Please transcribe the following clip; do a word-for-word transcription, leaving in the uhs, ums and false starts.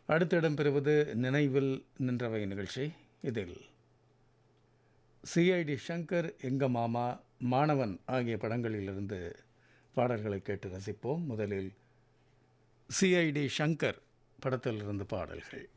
அடுத்து இடம்பெறுவது நினைவில் நின்றவை நிகழ்ச்சி. இதில் சிஐடி ஷங்கர், எங்க மாமா, மாணவன் ஆகிய படங்களிலிருந்து பாடல்களை கேட்டு ரசிப்போம். முதலில் சிஐடி ஷங்கர் படத்திலிருந்து பாடல்கள்.